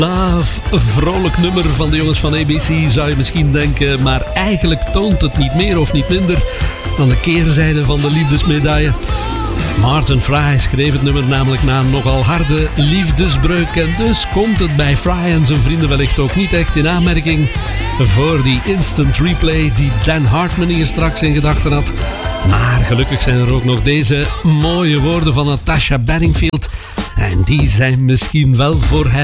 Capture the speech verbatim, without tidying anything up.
Love, vrolijk nummer van de jongens van A B C zou je misschien denken, maar eigenlijk toont het niet meer of niet minder dan de keerzijde van de liefdesmedaille. Martin Fry schreef het nummer namelijk na een nogal harde liefdesbreuk en dus komt het bij Fry en zijn vrienden wellicht ook niet echt in aanmerking voor die instant replay die Dan Hartman hier straks in gedachten had. Maar gelukkig zijn er ook nog deze mooie woorden van Natasha Bedingfield en die zijn misschien wel voor haar